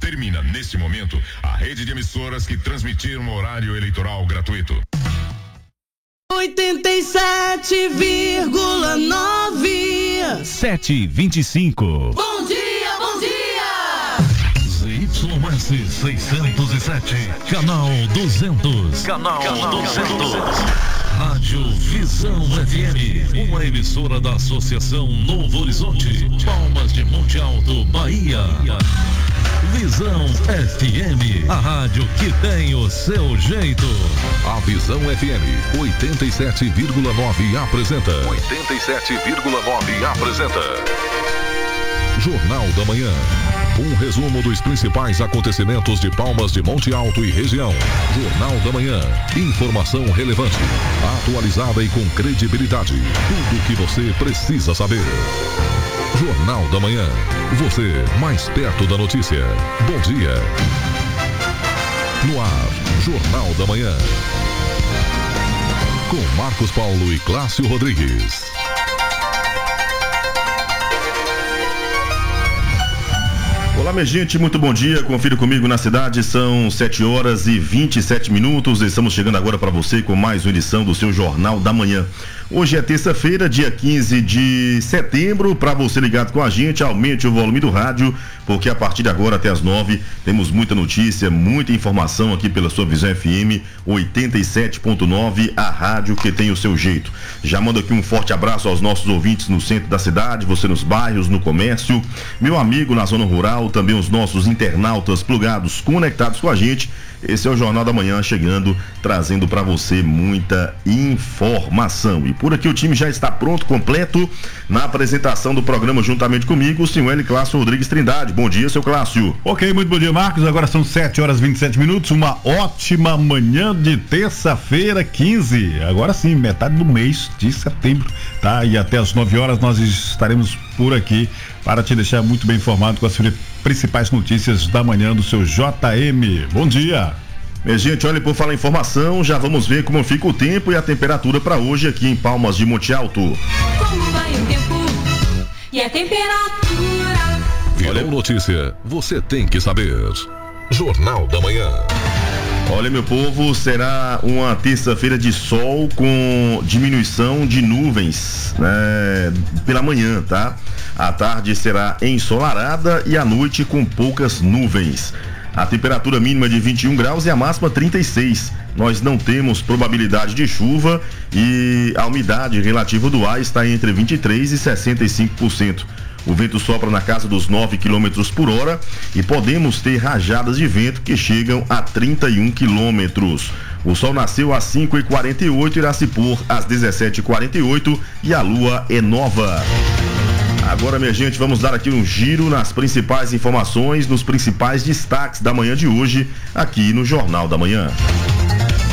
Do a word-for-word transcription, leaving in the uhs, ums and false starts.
Termina neste momento a rede de emissoras que transmitiram o horário eleitoral gratuito. oitenta e sete vírgula nove. sete e vinte e cinco. Bom dia, bom dia! Z Y S seiscentos e sete, canal duzentos. Canal, canal duzentos. Rádio Visão F M, uma emissora da Associação Novo Horizonte, Palmas de Monte Alto, Bahia. Visão F M, a rádio que tem o seu jeito. A Visão F M oitenta e sete vírgula nove apresenta. oitenta e sete vírgula nove apresenta. Jornal da Manhã. Um resumo dos principais acontecimentos de Palmas de Monte Alto e região. Jornal da Manhã. Informação relevante, atualizada e com credibilidade. Tudo o que você precisa saber. Jornal da Manhã. Você mais perto da notícia. Bom dia. No ar, Jornal da Manhã. Com Marcos Paulo e Cláudio Rodrigues. Olá, minha gente, muito bom dia. Confira comigo na cidade, são sete horas e vinte e sete minutos. Estamos chegando agora para você com mais uma edição do seu Jornal da Manhã. Hoje é terça-feira, dia quinze de setembro. Para você ligado com a gente, aumente o volume do rádio, porque a partir de agora até as nove temos muita notícia, muita informação aqui pela sua Visão F M oitenta e sete ponto nove, a rádio que tem o seu jeito. Já mando aqui um forte abraço aos nossos ouvintes no centro da cidade, você nos bairros, no comércio, meu amigo na zona rural, também os nossos internautas plugados, conectados com a gente. Esse é o Jornal da Manhã chegando, trazendo para você muita informação. E por aqui o time já está pronto, completo, na apresentação do programa juntamente comigo, o senhor L. Cláudio Rodrigues Trindade. Bom dia, seu Cláudio. Ok, muito bom dia, Marcos. Agora são sete horas e vinte e sete minutos, uma ótima manhã de terça-feira, quinze. Agora sim, metade do mês de setembro, tá? E até as nove horas nós estaremos por aqui para te deixar muito bem informado com as principais notícias da manhã do seu J M. Bom dia. Minha gente, olha, por falar em informação, já vamos ver como fica o tempo e a temperatura para hoje aqui em Palmas de Monte Alto. Como vai o tempo e a temperatura? Virou notícia, você tem que saber. Jornal da Manhã. Olha, meu povo, será uma terça-feira de sol com diminuição de nuvens, né, pela manhã, tá? A tarde será ensolarada e a noite com poucas nuvens. A temperatura mínima de vinte e um graus e a máxima trinta e seis. Nós não temos probabilidade de chuva e a umidade relativa do ar está entre vinte e três e sessenta e cinco por cento. O vento sopra na casa dos nove quilômetros por hora e podemos ter rajadas de vento que chegam a trinta e um quilômetros. O sol nasceu às cinco e quarenta e oito, irá se pôr às dezessete e quarenta e oito e a lua é nova. Agora, minha gente, vamos dar aqui um giro nas principais informações, nos principais destaques da manhã de hoje, aqui no Jornal da Manhã.